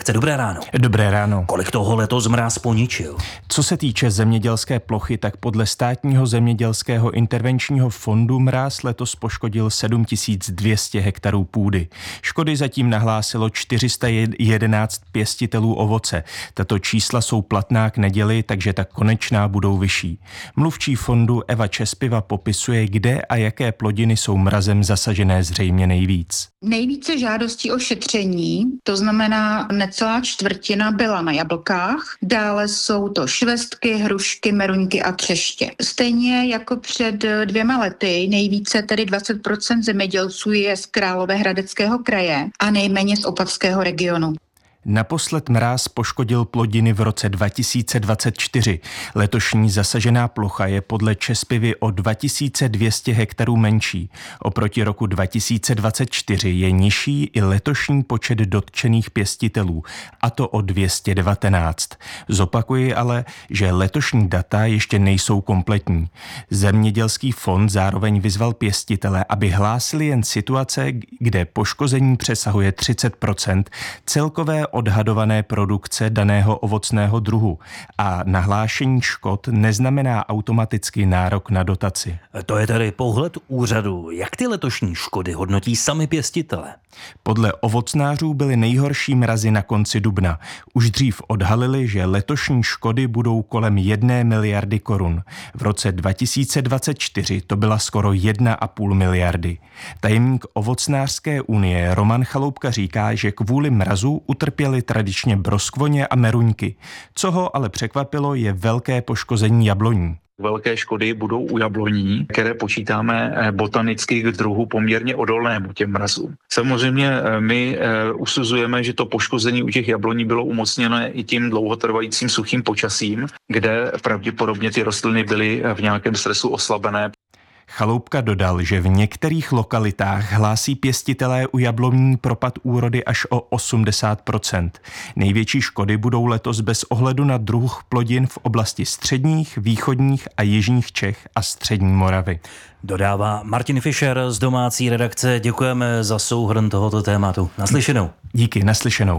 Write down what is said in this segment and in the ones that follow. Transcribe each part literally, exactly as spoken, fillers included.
redakce. Dobré ráno. Dobré ráno. Kolik toho letos mráz poničil? Co se týče zemědělské plochy, tak podle státního zemědělského intervenčního fondu mráz letos poškodil sedm tisíc dvě stě hektarů půdy. Škody zatím nahlásilo čtyři sta jedenáct pěstitelů ovoce. Tato čísla jsou platná k neděli, takže ta konečná budou vyšší. Mluvčí fondu Eva Čespiva popisuje, kde a jaké plodiny jsou mrazem zasažené zřejmě nejvíc. Nejvíce žádostí o šetření, to znamená necelá čtvrtina, byla na jablkách, dále jsou to švestky, hrušky, meruňky a třeště. Stejně jako před dvěma lety, nejvíce tedy dvacet procent zemědělců je z Královéhradeckého kraje a nejméně z Opavského regionu. Naposled mráz poškodil plodiny v roce dva tisíce dvacet čtyři. Letošní zasažená plocha je podle Čespivy o dva tisíce dvě stě hektarů menší. Oproti roku dva tisíce dvacet čtyři je nižší i letošní počet dotčených pěstitelů, a to o dvě stě devatenáct. Zopakuji ale, že letošní data ještě nejsou kompletní. Zemědělský fond zároveň vyzval pěstitele, aby hlásili jen situace, kde poškození přesahuje třicet procent celkové odhadované produkce daného ovocného druhu a nahlášení škod neznamená automaticky nárok na dotaci. To je tedy pohled úřadu. Jak ty letošní škody hodnotí sami pěstitele? Podle ovocnářů byly nejhorší mrazy na konci dubna. Už dřív odhalili, že letošní škody budou kolem jedné miliardy korun. V roce dva tisíce dvacet čtyři to byla skoro jedna a půl miliardy. Tajemník ovocnářské unie Roman Chaloupka říká, že kvůli mrazu utrpěli tradičně broskvoně a meruňky. Co ho ale překvapilo, je velké poškození jabloní. Velké škody budou u jabloní, které počítáme botanicky k druhu poměrně odolnému těm mrazům. Samozřejmě my usuzujeme, že to poškození u těch jabloní bylo umocněno i tím dlouhotrvajícím suchým počasím, kde pravděpodobně ty rostliny byly v nějakém stresu oslabené. Chaloupka dodal, že v některých lokalitách hlásí pěstitelé u jabloní propad úrody až o osmdesát procent. Největší škody budou letos bez ohledu na druh plodin v oblasti středních, východních a jižních Čech a střední Moravy. Dodává Martin Fischer z domácí redakce. Děkujeme za souhrn tohoto tématu. Naslyšenou. Díky, naslyšenou.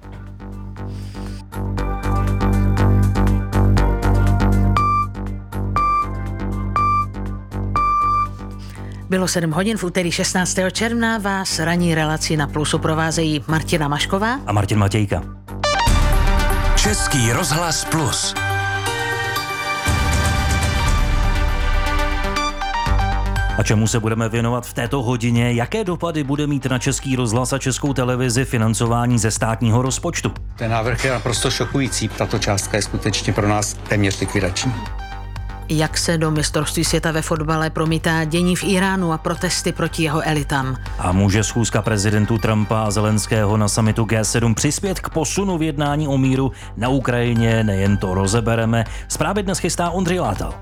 Bylo sedm hodin, v úterý šestnáctého června vás ranní relaci na Plusu provázejí Martina Mašková a Martin Matějka. Český rozhlas Plus. A čemu se budeme věnovat v této hodině? Jaké dopady bude mít na Český rozhlas a Českou televizi financování ze státního rozpočtu? Ten návrh je naprosto šokující. Tato částka je skutečně pro nás téměř likvidační. Jak se do mistrovství světa ve fotbale promítá dění v Iránu a protesty proti jeho elitám? A může schůzka prezidentů Trumpa a Zelenského na summitu G sedm přispět k posunu v jednání o míru na Ukrajině? Nejen to rozebereme. Zprávy dnes chystá Ondřej Látal.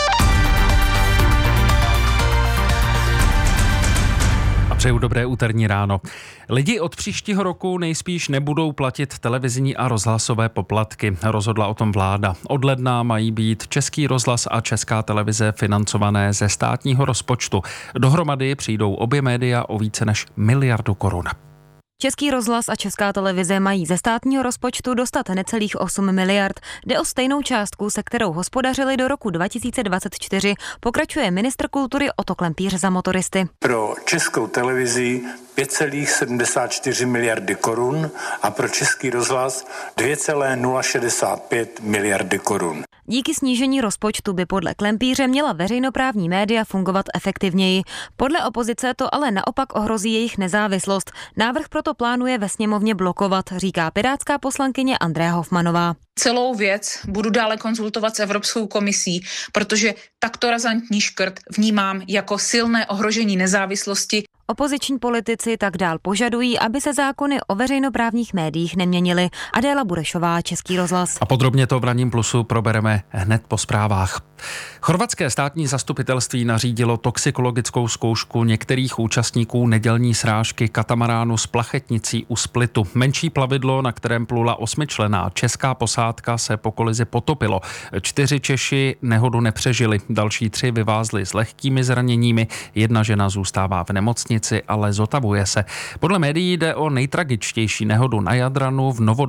Přeju dobré úterní ráno. Lidi od příštího roku nejspíš nebudou platit televizní a rozhlasové poplatky. Rozhodla o tom vláda. Od ledna mají být Český rozhlas a Česká televize financované ze státního rozpočtu. Dohromady přijdou obě média o více než miliardu korun. Český rozhlas a Česká televize mají ze státního rozpočtu dostat necelých osm miliard. Jde o stejnou částku, se kterou hospodařili do roku dva tisíce dvacet čtyři, pokračuje ministr kultury Otto Klempíř za Motoristy. Pro Českou televizi pět celá sedmdesát čtyři miliardy korun a pro Český rozhlas dvě celá nula šedesát pět miliardy korun. Díky snížení rozpočtu by podle Klempíře měla veřejnoprávní média fungovat efektivněji. Podle opozice to ale naopak ohrozí jejich nezávislost. Návrh proto plánuje ve sněmovně blokovat, říká pirátská poslankyně Andrea Hofmanová. Celou věc budu dále konzultovat s Evropskou komisí, protože takto razantní škrt vnímám jako silné ohrožení nezávislosti. Opoziční politici tak dál požadují, aby se zákony o veřejnoprávních médiích neměnily. Adéla Burešová, Český rozhlas. A podrobně to v Ranním plusu probereme hned po zprávách. Chorvatské státní zastupitelství nařídilo toxikologickou zkoušku některých účastníků nedělní srážky katamaránu s plachetnicí u Splitu. Menší plavidlo, na kterém plula osmičlenná česká posádka, se po kolizi potopilo. Čtyři Češi nehodu nepřežili, další tři vyvázli s lehkými zraněními, jedna žena zůstává v nemocnici, ale zotavuje se. Podle médií jde o nejtragičtější nehodu na Jadranu v Novo